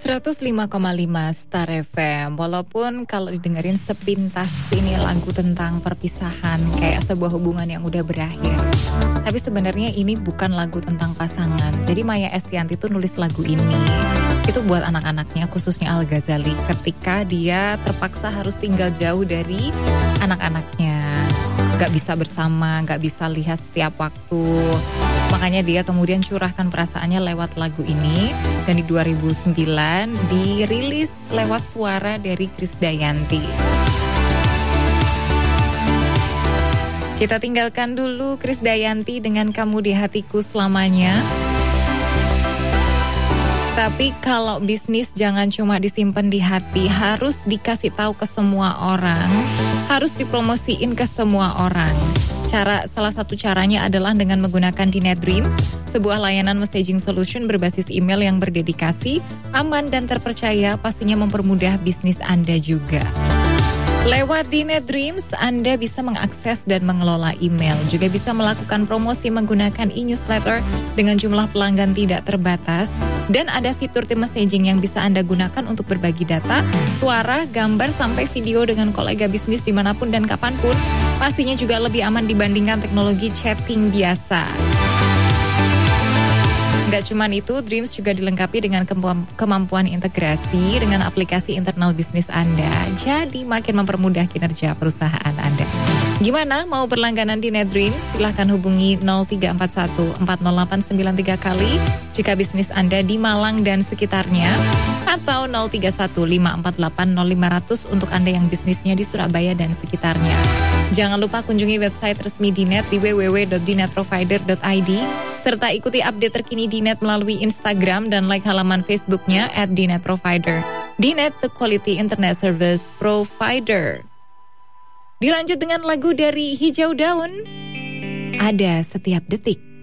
105,5 Star FM. Walaupun kalau didengerin sepintas ini lagu tentang perpisahan, kayak sebuah hubungan yang udah berakhir, tapi sebenarnya ini bukan lagu tentang pasangan. Jadi Maya Estianty tuh nulis lagu ini itu buat anak-anaknya, khususnya Al Ghazali, ketika dia terpaksa harus tinggal jauh dari anak-anaknya, gak bisa bersama, gak bisa lihat setiap waktu. Makanya dia kemudian curahkan perasaannya lewat lagu ini, dan di 2009 dirilis lewat suara dari Krisdayanti. Kita tinggalkan dulu Krisdayanti dengan Kamu di Hatiku Selamanya. Tapi kalau bisnis jangan cuma disimpan di hati, harus dikasih tahu ke semua orang, harus dipromosiin ke semua orang. Salah satu caranya adalah dengan menggunakan Dinet Dreams, sebuah layanan messaging solution berbasis email yang berdedikasi, aman dan terpercaya, pastinya mempermudah bisnis Anda juga. Lewat Dinet Dreams, Anda bisa mengakses dan mengelola email, juga bisa melakukan promosi menggunakan e-newsletter dengan jumlah pelanggan tidak terbatas, dan ada fitur tim messaging yang bisa Anda gunakan untuk berbagi data, suara, gambar, sampai video dengan kolega bisnis dimanapun dan kapanpun. Pastinya juga lebih aman dibandingkan teknologi chatting biasa. Gak cuman itu, Dreams juga dilengkapi dengan kemampuan integrasi dengan aplikasi internal bisnis Anda. Jadi makin mempermudah kinerja perusahaan Anda. Gimana, mau berlangganan di Net Dreams? Silahkan hubungi 0341 40893 kali jika bisnis Anda di Malang dan sekitarnya, atau 031 548 0500 untuk Anda yang bisnisnya di Surabaya dan sekitarnya. Jangan lupa kunjungi website resmi Dinet di www.dinetprovider.id, serta ikuti update terkini Dinet melalui Instagram dan like halaman Facebooknya @dinetprovider. Dinet, the quality internet service provider. Dilanjut dengan lagu dari Hijau Daun, Ada Setiap Detik.